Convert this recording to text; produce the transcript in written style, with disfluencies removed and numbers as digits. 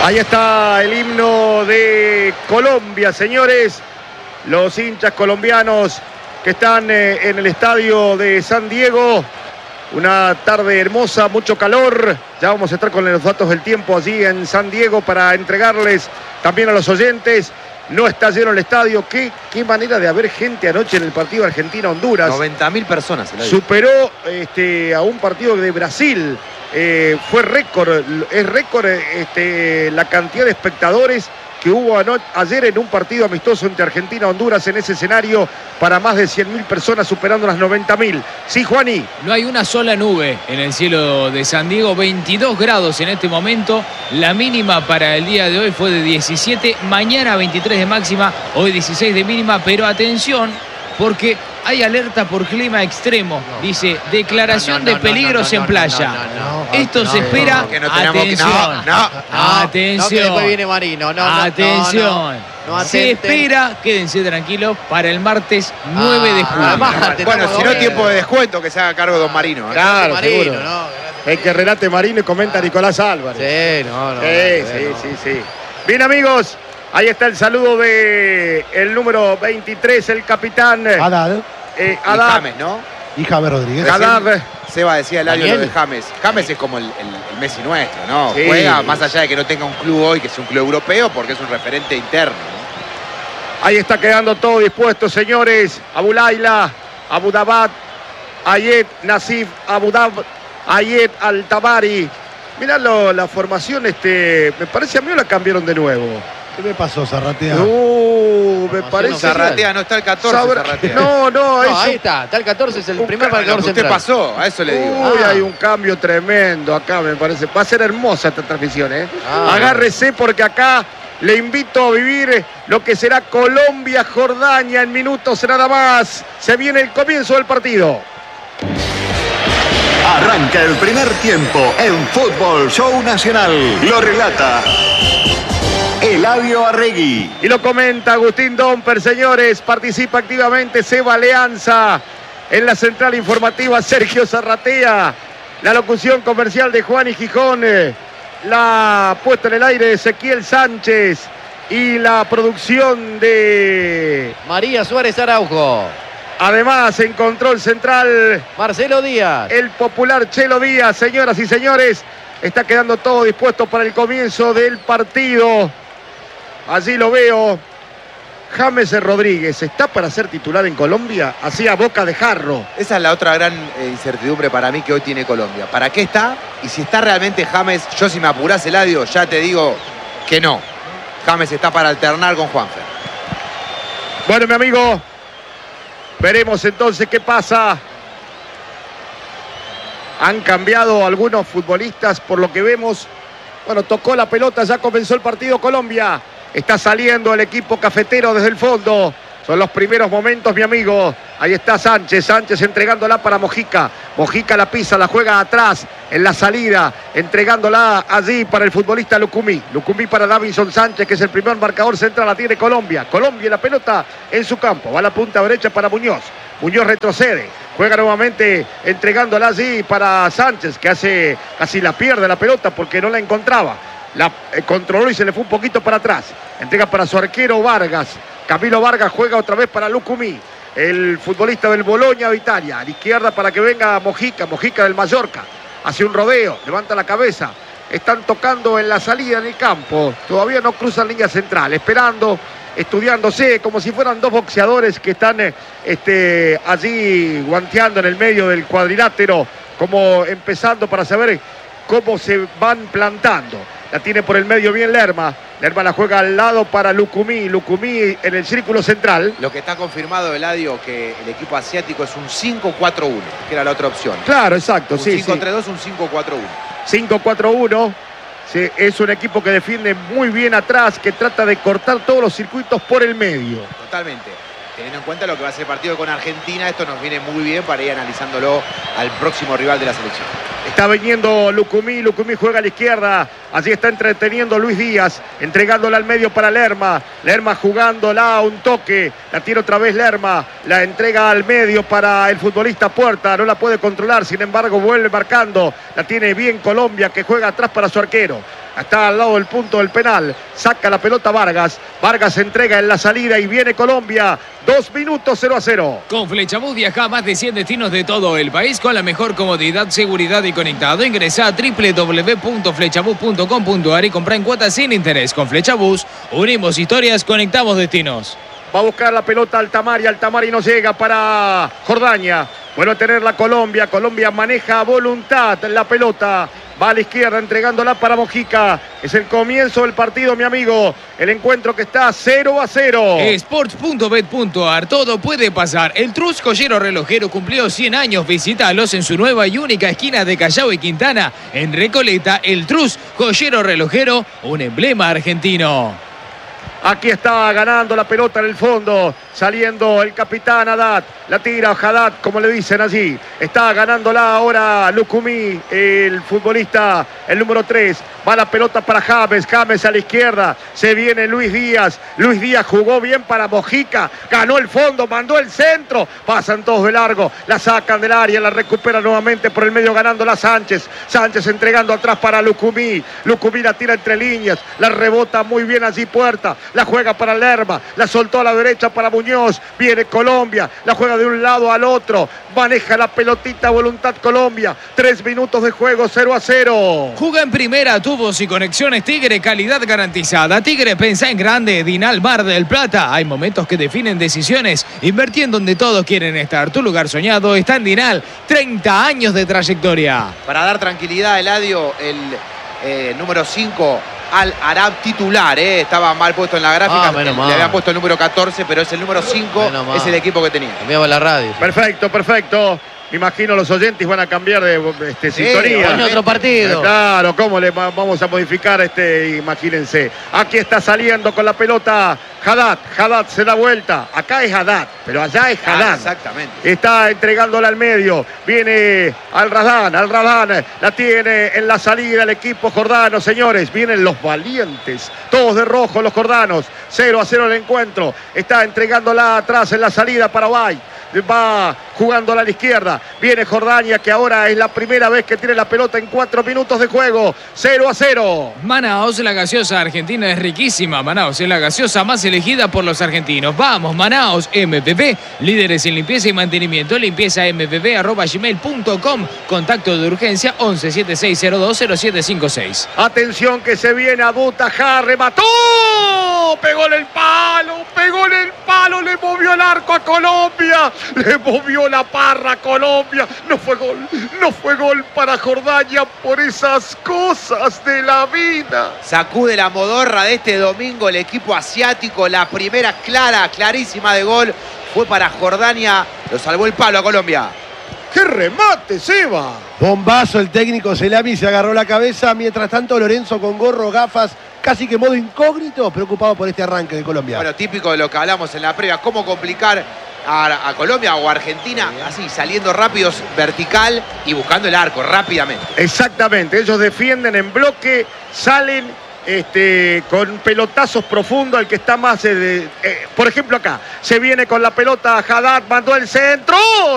Ahí está el himno de Colombia, señores. Los hinchas colombianos que están en el estadio de San Diego. Una tarde hermosa, mucho calor. Ya vamos a estar con los datos del tiempo allí en San Diego para entregarles también a los oyentes. No está lleno el estadio. Qué manera de haber gente anoche en el partido Argentina-Honduras. 90.000 personas. Superó a un partido de Brasil. Fue récord, es récord la cantidad de espectadores que hubo ayer en un partido amistoso entre Argentina y Honduras en ese escenario para más de 100.000 personas, superando las 90.000. Sí, Juani. No hay una sola nube en el cielo de San Diego, 22 grados en este momento. La mínima para el día de hoy fue de 17, mañana 23 de máxima, hoy 16 de mínima, pero atención, porque hay alerta por clima extremo. Dice, declaración de peligros en playa. Esto se espera. Atención. Atención. Que después viene Marino. Atención. Se espera, quédense tranquilos, para el martes 9 de julio. Bueno, si no, tiempo de descuento que se haga cargo don Marino. Claro, Marino, seguro. El que relate Marino y comenta Nicolás Álvarez. Sí. Bien, amigos. Ahí está el saludo de el número 23, el capitán Haddad. Haddad. Y James, ¿no? Y James Rodríguez. Haddad. Seba decía el audio de James. James es como el Messi nuestro, ¿no? Sí. Juega más allá de que no tenga un club hoy, que es un club europeo, porque es un referente interno, ¿no? Ahí está quedando todo dispuesto, señores. Abu Laila, Abu Dabat, Ayed Nasif, Abu Dab, Ayed Al-Tabari. Mirá la formación, me parece a mí o la cambiaron de nuevo. ¿Qué me pasó, Zarratea? Me parece. Zarratea, no está el 14, Zarratea. No, ahí está el 14, es el primer marcador central. ¿Qué pasó? A eso le digo. Hay un cambio tremendo acá, me parece. Va a ser hermosa esta transmisión, Agárrese porque acá le invito a vivir lo que será Colombia-Jordania en minutos nada más. Se viene el comienzo del partido. Arranca el primer tiempo en Fútbol Show Nacional. Lo relata Eladio Arregui. Y lo comenta Agustín Domper, señores. Participa activamente Seba Leanza. En la central informativa Sergio Zarratea. La locución comercial de Juan y Gijón. La puesta en el aire de Ezequiel Sánchez. Y la producción de María Suárez Araujo. Además, en control central, Marcelo Díaz. El popular Chelo Díaz. Señoras y señores, está quedando todo dispuesto para el comienzo del partido. Allí lo veo. James Rodríguez, ¿está para ser titular en Colombia? Así a boca de jarro. Esa es la otra gran incertidumbre para mí que hoy tiene Colombia. ¿Para qué está? Y si está realmente James, yo si me apurás, Eladio, ya te digo que no. James está para alternar con Juanfer. Bueno, mi amigo, veremos entonces qué pasa. Han cambiado algunos futbolistas por lo que vemos. Bueno, tocó la pelota, ya comenzó el partido Colombia. Está saliendo el equipo cafetero desde el fondo. Son los primeros momentos, mi amigo. Ahí está Sánchez entregándola para Mojica. Mojica la pisa, la juega atrás en la salida, entregándola allí para el futbolista Lucumí. Lucumí para Davinson Sánchez, que es el primer marcador central, la tiene Colombia. Colombia la pelota en su campo. Va a la punta derecha para Muñoz. Muñoz retrocede. Juega nuevamente entregándola allí para Sánchez, que casi la pierde la pelota porque no la encontraba. La controló y se le fue un poquito para atrás. Entrega para su arquero Vargas. Camilo Vargas juega otra vez para Lucumí, el futbolista del Bologna de Italia. A la izquierda para que venga Mojica. Mojica del Mallorca. Hace un rodeo, levanta la cabeza. Están tocando en la salida en el campo. Todavía no cruzan línea central. Esperando, estudiándose, como si fueran dos boxeadores que están allí guanteando en el medio del cuadrilátero. Como empezando para saber cómo se van plantando. La tiene por el medio bien Lerma. Lerma la juega al lado para Lucumí. Lucumí en el círculo central. Lo que está confirmado, Eladio, que el equipo asiático es un 5-4-1, que era la otra opción. Claro, exacto. Un 5-3-2, un 5-4-1. 5-4-1. Sí, es un equipo que defiende muy bien atrás, que trata de cortar todos los circuitos por el medio. Totalmente. Teniendo en cuenta lo que va a ser el partido con Argentina, esto nos viene muy bien para ir analizándolo al próximo rival de la selección. Está viniendo Lucumí, Lucumí juega a la izquierda, allí está entreteniendo Luis Díaz, entregándola al medio para Lerma, Lerma jugándola a un toque, la tira otra vez Lerma, la entrega al medio para el futbolista Puerta, no la puede controlar, sin embargo vuelve marcando, la tiene bien Colombia que juega atrás para su arquero. Está al lado del punto del penal. Saca la pelota Vargas. Vargas entrega en la salida y viene Colombia. 2 minutos 0-0. Con Flechabús viaja a más de 100 destinos de todo el país con la mejor comodidad, seguridad y conectado. Ingresa a www.flechabús.com.ar y compra en cuotas sin interés. Con Flechabús unimos historias, conectamos destinos. Va a buscar la pelota Altamari. Altamari no llega para Jordania. Bueno, tener la Colombia. Colombia maneja a voluntad la pelota. Va a la izquierda entregándola para Mojica. Es el comienzo del partido, mi amigo. El encuentro que está 0-0. Sports.bet.ar. Todo puede pasar. El Trus Joyero Relojero cumplió 100 años. Visítalos en su nueva y única esquina de Callao y Quintana. En Recoleta, el Trus Joyero Relojero, un emblema argentino. Aquí está ganando la pelota en el fondo. Saliendo el capitán Haddad. La tira Haddad, como le dicen allí. Está ganándola ahora Lucumí, el futbolista, el número 3. Va la pelota para James. James a la izquierda. Se viene Luis Díaz. Luis Díaz jugó bien para Mojica. Ganó el fondo, mandó el centro. Pasan todos de largo. La sacan del área. La recupera nuevamente por el medio ganándola Sánchez. Sánchez entregando atrás para Lucumí. Lucumí la tira entre líneas. La rebota muy bien allí Puerta. La juega para Lerma. La soltó a la derecha para Muñoz. Viene Colombia. La juega de un lado al otro. Maneja la pelotita voluntad Colombia. 3 minutos de juego, 0-0. Juega en primera, tubos y conexiones Tigre, calidad garantizada. Tigre, pensá en grande. Dinal Mar del Plata. Hay momentos que definen decisiones. Invertí en donde todos quieren estar. Tu lugar soñado está en Dinal. 30 años de trayectoria. Para dar tranquilidad, Eladio, el número 5... Al Arab titular, estaba mal puesto en la gráfica, le habían puesto el número 14, pero es el número 5, es el equipo que tenía. Cambiamos la radio. Perfecto, perfecto. Me imagino los oyentes van a cambiar de sintonía. En otro partido. Claro, ¿cómo le vamos a modificar imagínense? Aquí está saliendo con la pelota Haddad. Haddad se da vuelta. Acá es Haddad, pero allá es Haddad. Exactamente. Está entregándola al medio. Viene Al Radán. La tiene en la salida el equipo jordano, señores. Vienen los valientes. Todos de rojo los jordanos. 0-0 el encuentro. Está entregándola atrás en la salida para Bay. Va jugándola a la izquierda. Viene Jordania, que ahora es la primera vez que tiene la pelota en 4 minutos de juego. 0-0. Manaos, la gaseosa argentina es riquísima. Manaos es la gaseosa más elegida por los argentinos. Vamos, Manaos, MPP, líderes en limpieza y mantenimiento. limpiezampp@gmail.com. Contacto de urgencia 1176020756. Atención que se viene a Butajar, remató. Pegó en el palo, le movió el arco a Colombia. Le movió la parra a Colombia. No fue gol para Jordania por esas cosas de la vida. Sacude la modorra de este domingo el equipo asiático. La primera clarísima de gol fue para Jordania. Lo salvó el palo a Colombia. ¡Qué remate, Seba! Bombazo, el técnico Selami se agarró la cabeza. Mientras tanto, Lorenzo con gorro, gafas, casi que modo incógnito, preocupado por este arranque de Colombia. Bueno, típico de lo que hablamos en la previa. Cómo complicar a Colombia o Argentina, así, saliendo rápidos, vertical y buscando el arco rápidamente. Exactamente. Ellos defienden en bloque, salen con pelotazos profundos, el que está más... por ejemplo acá, se viene con la pelota Haddad, mandó el centro,